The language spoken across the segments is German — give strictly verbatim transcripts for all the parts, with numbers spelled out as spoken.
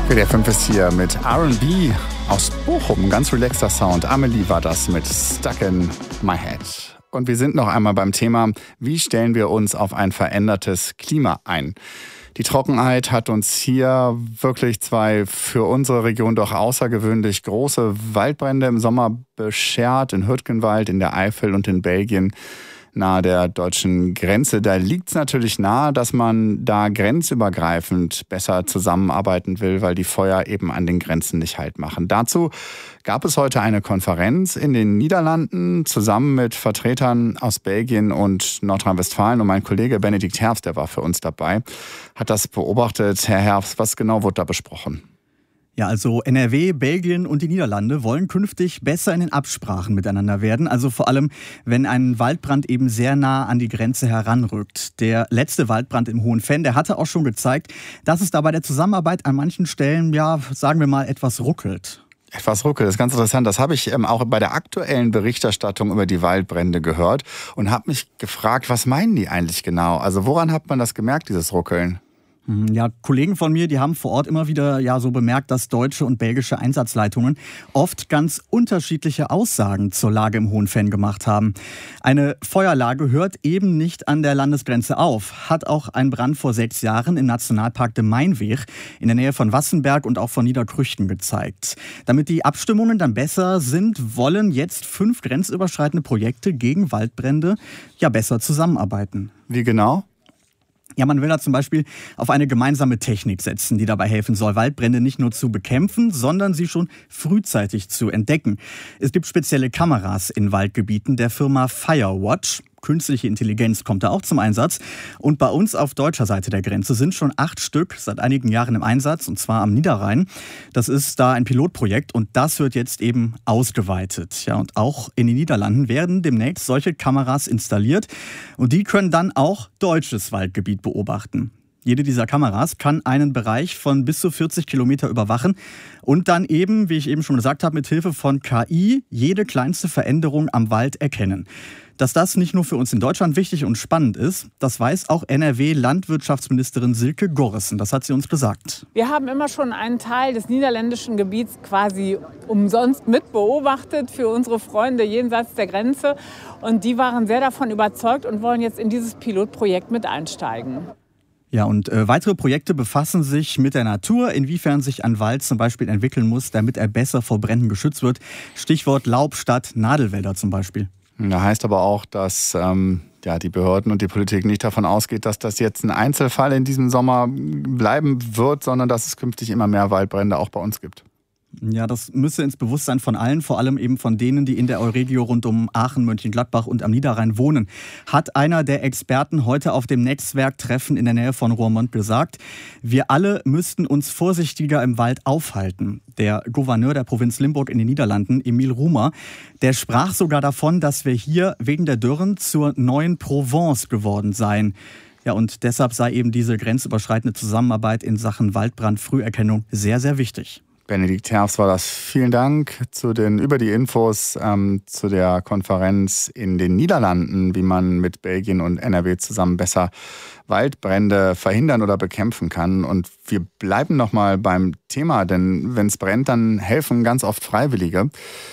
W D R fünf ist hier mit R und B aus Bochum. Ganz relaxter Sound. Amelie war das mit Stuck in My Head. Und wir sind noch einmal beim Thema, wie stellen wir uns auf ein verändertes Klima ein? Die Trockenheit hat uns hier wirklich zwei für unsere Region doch außergewöhnlich große Waldbrände im Sommer beschert. In Hürtgenwald, in der Eifel und in Belgien nahe der deutschen Grenze. Da liegt es natürlich nahe, dass man da grenzübergreifend besser zusammenarbeiten will, weil die Feuer eben an den Grenzen nicht Halt machen. Dazu gab es heute eine Konferenz in den Niederlanden zusammen mit Vertretern aus Belgien und Nordrhein-Westfalen. Und mein Kollege Benedikt Herbst, der war für uns dabei, hat das beobachtet. Herr Herbst, was genau wurde da besprochen? Ja, also N R W, Belgien und die Niederlande wollen künftig besser in den Absprachen miteinander werden. Also vor allem, wenn ein Waldbrand eben sehr nah an die Grenze heranrückt. Der letzte Waldbrand im Hohen Venn, der hatte auch schon gezeigt, dass es da bei der Zusammenarbeit an manchen Stellen, ja, sagen wir mal, etwas ruckelt. Etwas ruckelt, das ist ganz interessant. Das habe ich ähm, auch bei der aktuellen Berichterstattung über die Waldbrände gehört und habe mich gefragt, was meinen die eigentlich genau? Also woran hat man das gemerkt, dieses Ruckeln? Ja, Kollegen von mir, die haben vor Ort immer wieder ja so bemerkt, dass deutsche und belgische Einsatzleitungen oft ganz unterschiedliche Aussagen zur Lage im Hohen Venn gemacht haben. Eine Feuerlage hört eben nicht an der Landesgrenze auf, hat auch ein Brand vor sechs Jahren im Nationalpark de Mainweeg in der Nähe von Wassenberg und auch von Niederkrüchten gezeigt. Damit die Abstimmungen dann besser sind, wollen jetzt fünf grenzüberschreitende Projekte gegen Waldbrände ja besser zusammenarbeiten. Wie genau? Ja, man will da zum Beispiel auf eine gemeinsame Technik setzen, die dabei helfen soll, Waldbrände nicht nur zu bekämpfen, sondern sie schon frühzeitig zu entdecken. Es gibt spezielle Kameras in Waldgebieten der Firma Firewatch. Künstliche Intelligenz kommt da auch zum Einsatz. Und bei uns auf deutscher Seite der Grenze sind schon acht Stück seit einigen Jahren im Einsatz, und zwar am Niederrhein. Das ist da ein Pilotprojekt und das wird jetzt eben ausgeweitet. Ja, und auch in den Niederlanden werden demnächst solche Kameras installiert und die können dann auch deutsches Waldgebiet beobachten. Jede dieser Kameras kann einen Bereich von bis zu vierzig Kilometer überwachen und dann eben, wie ich eben schon gesagt habe, mit Hilfe von K I jede kleinste Veränderung am Wald erkennen. Dass das nicht nur für uns in Deutschland wichtig und spannend ist, das weiß auch N R W-Landwirtschaftsministerin Silke Gorissen. Das hat sie uns gesagt. Wir haben immer schon einen Teil des niederländischen Gebiets quasi umsonst mit beobachtet für unsere Freunde jenseits der Grenze. Und die waren sehr davon überzeugt und wollen jetzt in dieses Pilotprojekt mit einsteigen. Ja, und äh, weitere Projekte befassen sich mit der Natur, inwiefern sich ein Wald zum Beispiel entwickeln muss, damit er besser vor Bränden geschützt wird. Stichwort Laub statt Nadelwälder zum Beispiel. Das heißt aber auch, dass ähm, ja, die Behörden und die Politik nicht davon ausgeht, dass das jetzt ein Einzelfall in diesem Sommer bleiben wird, sondern dass es künftig immer mehr Waldbrände auch bei uns gibt. Ja, das müsse ins Bewusstsein von allen, vor allem eben von denen, die in der Euregio rund um Aachen, Mönchengladbach und am Niederrhein wohnen. Hat einer der Experten heute auf dem Netzwerktreffen in der Nähe von Roermond gesagt, wir alle müssten uns vorsichtiger im Wald aufhalten. Der Gouverneur der Provinz Limburg in den Niederlanden, Emil Roemer, der sprach sogar davon, dass wir hier wegen der Dürren zur neuen Provence geworden seien. Ja, und deshalb sei eben diese grenzüberschreitende Zusammenarbeit in Sachen Waldbrandfrüherkennung sehr, sehr wichtig. Benedikt Herbst war das. Vielen Dank zu den, über die Infos ähm, zu der Konferenz in den Niederlanden, wie man mit Belgien und N R W zusammen besser Waldbrände verhindern oder bekämpfen kann. Und wir bleiben nochmal beim Thema, denn wenn es brennt, dann helfen ganz oft Freiwillige.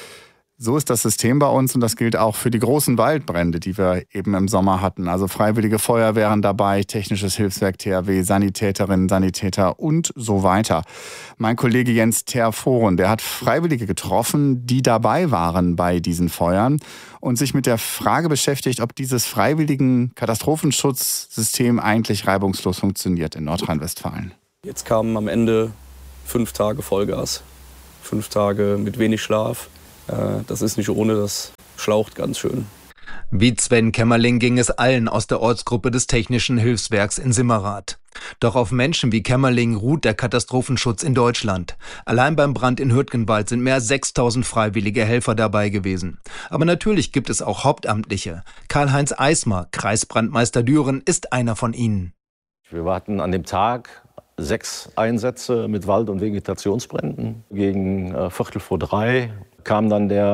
So ist das System bei uns und das gilt auch für die großen Waldbrände, die wir eben im Sommer hatten. Also freiwillige Feuerwehren dabei, technisches Hilfswerk T H W, Sanitäterinnen, Sanitäter und so weiter. Mein Kollege Jens Terforen, der hat Freiwillige getroffen, die dabei waren bei diesen Feuern und sich mit der Frage beschäftigt, ob dieses freiwilligen Katastrophenschutzsystem eigentlich reibungslos funktioniert in Nordrhein-Westfalen. Jetzt kamen am Ende fünf Tage Vollgas, fünf Tage mit wenig Schlaf. Das ist nicht ohne, das schlaucht ganz schön. Wie Sven Kämmerling ging es allen aus der Ortsgruppe des Technischen Hilfswerks in Simmerath. Doch auf Menschen wie Kämmerling ruht der Katastrophenschutz in Deutschland. Allein beim Brand in Hürtgenwald sind mehr als sechstausend freiwillige Helfer dabei gewesen. Aber natürlich gibt es auch Hauptamtliche. Karl-Heinz Eismar, Kreisbrandmeister Düren, ist einer von ihnen. Wir hatten an dem Tag sechs Einsätze mit Wald- und Vegetationsbränden. Gegen äh, Viertel vor drei kam dann der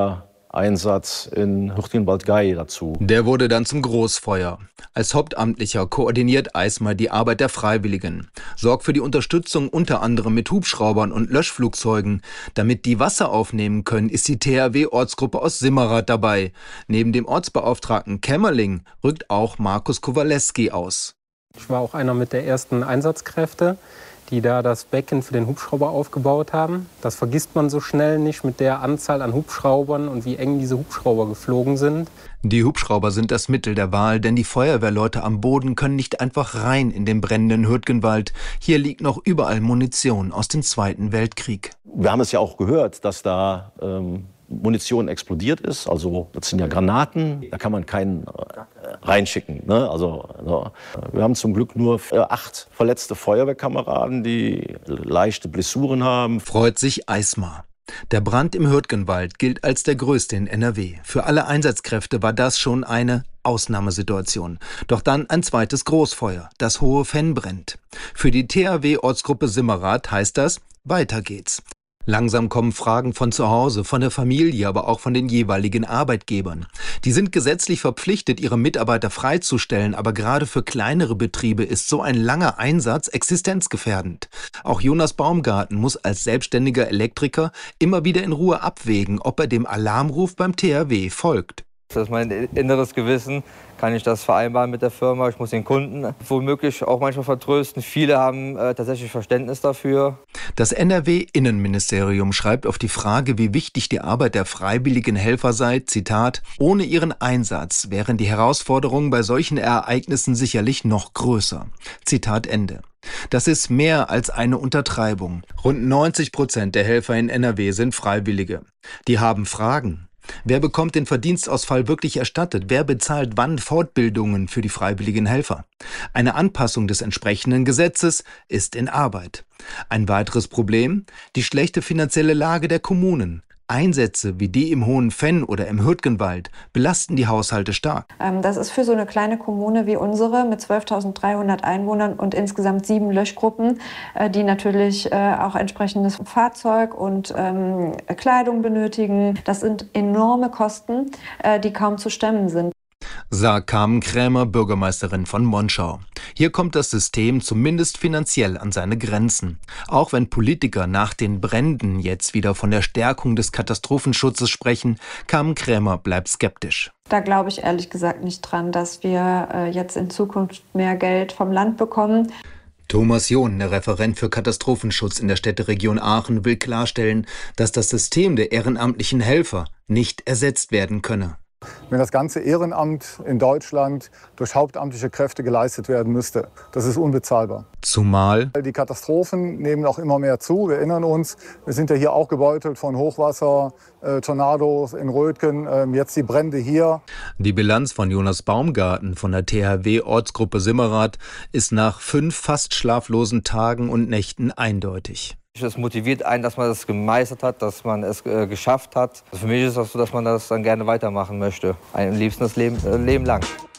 Einsatz in Hürtgenwald-Gay dazu. Der wurde dann zum Großfeuer. Als Hauptamtlicher koordiniert Eismar die Arbeit der Freiwilligen, sorgt für die Unterstützung unter anderem mit Hubschraubern und Löschflugzeugen. Damit die Wasser aufnehmen können, ist die T H W-Ortsgruppe aus Simmerath dabei. Neben dem Ortsbeauftragten Kämmerling rückt auch Markus Kowaleski aus. Ich war auch einer mit der ersten Einsatzkräfte, die da das Becken für den Hubschrauber aufgebaut haben. Das vergisst man so schnell nicht mit der Anzahl an Hubschraubern und wie eng diese Hubschrauber geflogen sind. Die Hubschrauber sind das Mittel der Wahl, denn die Feuerwehrleute am Boden können nicht einfach rein in den brennenden Hürtgenwald. Hier liegt noch überall Munition aus dem Zweiten Weltkrieg. Wir haben es ja auch gehört, dass da ähm, Munition explodiert ist. Also das sind ja Granaten, da kann man keinen äh, reinschicken. Ne? Also, also wir haben zum Glück nur äh, acht verletzte Feuerwehrkameraden, die leichte Blessuren haben. Freut sich Eismar. Der Brand im Hürtgenwald gilt als der größte in N R W. Für alle Einsatzkräfte war das schon eine Ausnahmesituation. Doch dann ein zweites Großfeuer. Das Hohe Fenn brennt. Für die T H W-Ortsgruppe Simmerath heißt das, weiter geht's. Langsam kommen Fragen von zu Hause, von der Familie, aber auch von den jeweiligen Arbeitgebern. Die sind gesetzlich verpflichtet, ihre Mitarbeiter freizustellen, aber gerade für kleinere Betriebe ist so ein langer Einsatz existenzgefährdend. Auch Jonas Baumgarten muss als selbstständiger Elektriker immer wieder in Ruhe abwägen, ob er dem Alarmruf beim T H W folgt. Das ist mein inneres Gewissen. Kann ich das vereinbaren mit der Firma? Ich muss den Kunden womöglich auch manchmal vertrösten. Viele haben äh, tatsächlich Verständnis dafür. Das N R W-Innenministerium schreibt auf die Frage, wie wichtig die Arbeit der freiwilligen Helfer sei, Zitat, ohne ihren Einsatz wären die Herausforderungen bei solchen Ereignissen sicherlich noch größer. Zitat Ende. Das ist mehr als eine Untertreibung. Rund neunzig Prozent der Helfer in N R W sind Freiwillige. Die haben Fragen. Wer bekommt den Verdienstausfall wirklich erstattet? Wer bezahlt wann Fortbildungen für die freiwilligen Helfer? Eine Anpassung des entsprechenden Gesetzes ist in Arbeit. Ein weiteres Problem? Die schlechte finanzielle Lage der Kommunen. Einsätze wie die im Hohen Fenn oder im Hürtgenwald belasten die Haushalte stark. Das ist für so eine kleine Kommune wie unsere mit zwölftausenddreihundert Einwohnern und insgesamt sieben Löschgruppen, die natürlich auch entsprechendes Fahrzeug und ähm, Kleidung benötigen. Das sind enorme Kosten, die kaum zu stemmen sind. Sagt Carmen Krämer, Bürgermeisterin von Monschau. Hier kommt das System zumindest finanziell an seine Grenzen. Auch wenn Politiker nach den Bränden jetzt wieder von der Stärkung des Katastrophenschutzes sprechen, Carmen Krämer bleibt skeptisch. Da glaube ich ehrlich gesagt nicht dran, dass wir äh, jetzt in Zukunft mehr Geld vom Land bekommen. Thomas John, der Referent für Katastrophenschutz in der Städteregion Aachen, will klarstellen, dass das System der ehrenamtlichen Helfer nicht ersetzt werden könne. Wenn das ganze Ehrenamt in Deutschland durch hauptamtliche Kräfte geleistet werden müsste, das ist unbezahlbar. Zumal die Katastrophen nehmen auch immer mehr zu. Wir erinnern uns, wir sind ja hier auch gebeutelt von Hochwasser, äh, Tornados in Rötgen, äh, jetzt die Brände hier. Die Bilanz von Jonas Baumgarten von der T H W-Ortsgruppe Simmerath ist nach fünf fast schlaflosen Tagen und Nächten eindeutig. Es motiviert einen, dass man das gemeistert hat, dass man es äh, geschafft hat. Also für mich ist es auch so, dass man das dann gerne weitermachen möchte. Am liebsten das Leben, äh, Leben lang.